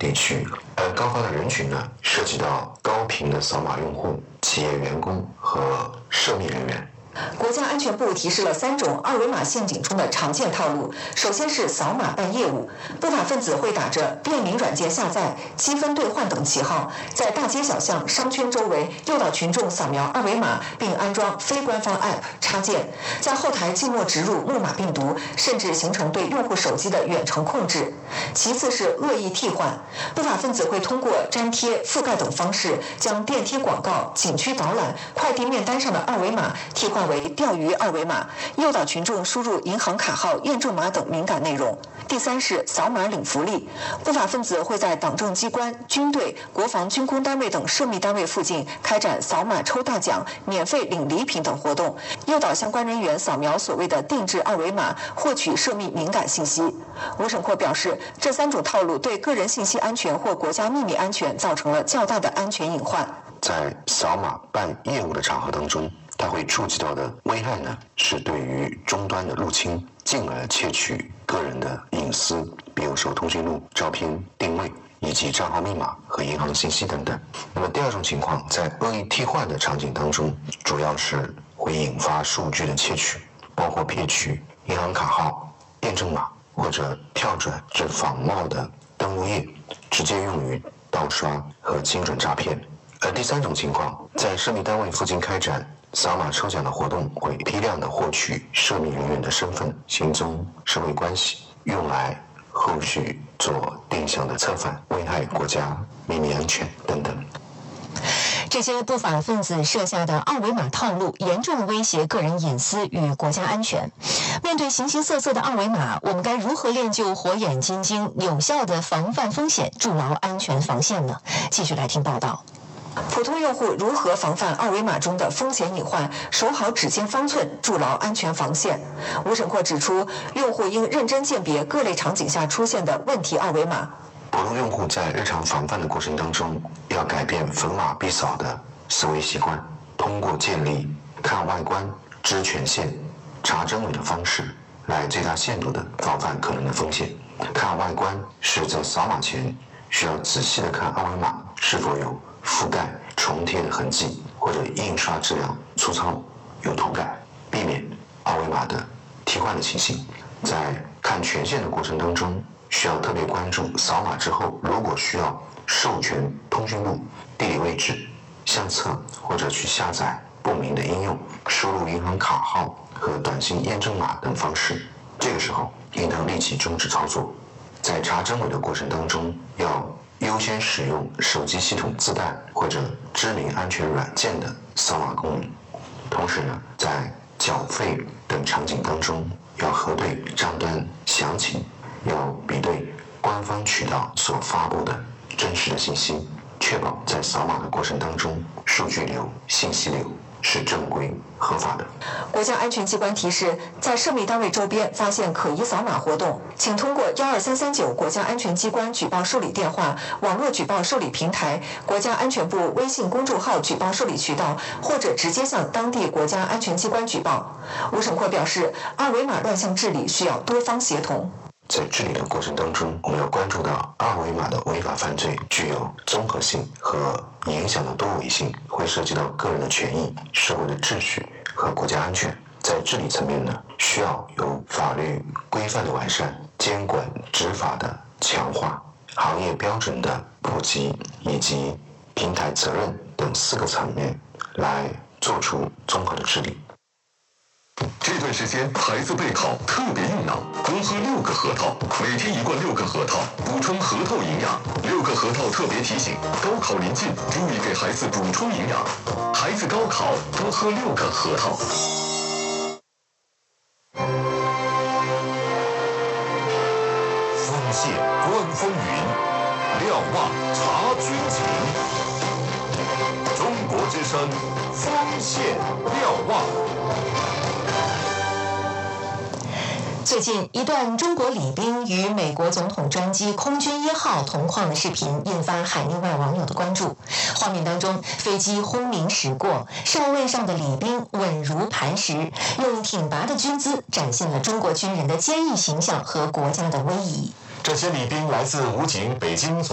地区。而高发的人群呢，涉及到高频的扫码用户、企业员工和涉密人员。 国家安全部提示了3种二维码陷阱中的常见套路。首先是扫码办业务，不法分子会打着便民软件下载、积分兑换等旗号，在大街小巷、商圈周围诱导群众扫描二维码，并安装非官方 App 插件，在后台静默植入木马病毒，甚至形成对用户手机的远程控制。其次是恶意替换，不法分子会通过粘贴、覆盖等方式，将电梯广告、景区导览、快递面单上的二维码替换为钓鱼二维码，诱导群众输入银行卡号、验证码等敏感内容。第三是扫码领福利，不法分子会在党政机关、军队、国防军工单位等涉密单位附近开展扫码抽大奖、免费领礼品等活动，诱导相关人员扫描所谓的定制二维码，获取涉密敏感信息。吴审括表示，这3种套路对个人信息安全或国家秘密安全造成了较大的安全隐患。 在扫码办业务的场合当中，它会触及到的危害呢，是对于终端的入侵，进而窃取个人的隐私，比如说通讯录、照片、定位以及账号密码和银行信息等等。那么第2种情况，在恶意替换的场景当中，主要是会引发数据的窃取，包括窃取银行卡号、验证码，或者跳转至仿冒的登录页，直接用于盗刷和精准诈骗。而第3种情况，在涉密单位附近开展扫码抽奖的活动，会批量的获取涉密人员的身份、行踪、社会关系，用来后续做定向的策反，危害国家秘密安全等等。 这些不法分子设下的二维码套路，严重威胁个人隐私与国家安全。面对形形色色的二维码，我们该如何练就火眼金睛，有效的防范风险，筑牢安全防线呢？继续来听报道。普通用户如何防范二维码中的风险隐患，守好指尖方寸，筑牢安全防线？吴审括指出，用户应认真鉴别各类场景下出现的问题二维码。 普通用户在日常防范的过程当中，要改变逢码必扫的思维习惯，通过建立看外观、知权限、查真伪的方式，来最大限度地防范可能的风险。看外观是在扫码前需要仔细地看二维码是否有覆盖、重贴的痕迹，或者印刷质量粗糙、有涂改，避免二维码的替换的情形。在看权限的过程当中，需要特别关注扫码之后，如果需要授权通讯录、地理位置、相册，或者去下载不明的应用，输入银行卡号和短信验证码等方式，这个时候应当立即终止操作。在查真伪的过程当中，要优先使用手机系统自带或者知名安全软件的扫码功能。同时呢，在缴费等场景当中，要核对账单详情，要比对官方渠道所发布的真实的信息，确保在扫码的过程当中，数据流、信息流是正规合法的。 国家安全机关提示，在涉密单位周边发现可疑扫码活动，请通过12339国家安全机关举报受理电话、网络举报受理平台、国家安全部微信公众号举报受理渠道，或者直接向当地国家安全机关举报。吴审括表示，二维码乱象治理需要多方协同。 在治理的过程当中，我们要关注到二维码的违法犯罪具有综合性和影响的多维性，会涉及到个人的权益、社会的秩序和国家安全。在治理层面呢，需要有法律规范的完善、监管执法的强化、行业标准的普及以及平台责任等4个层面来做出综合的治理。 这段时间孩子备考特别用脑，多喝6个核桃，每天1罐6个核桃，补充核桃营养。6个核桃特别提醒：高考临近，注意给孩子补充营养。孩子高考多喝6个核桃。 锋线观风云，瞭望察军情。中国之声，锋线瞭望。 最近，一段中国礼宾与美国总统专机空军1号同框的视频引发海内外网友的关注。画面当中，飞机轰鸣驶过，上位上的礼宾稳如磐石，用挺拔的军姿展现了中国军人的坚毅形象和国家的威仪。 这些礼宾来自武警北京总